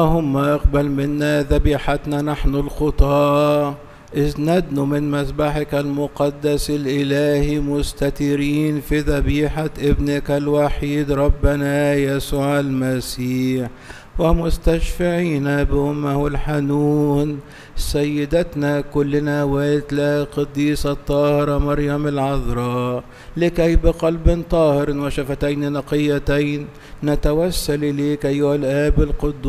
اللهم اقبل منا ذبيحتنا نحن الخطاة، إذ ندن من مذبحك المقدس الإلهي مستترين في ذبيحة ابنك الوحيد ربنا يسوع المسيح، ومستشفعين بأمه الحنون سيدتنا كلنا والدة القديسة الطاهرة مريم العذراء، لكي بقلب طاهر وشفتين نقيتين نتوسل إليك أيها الآب القدوس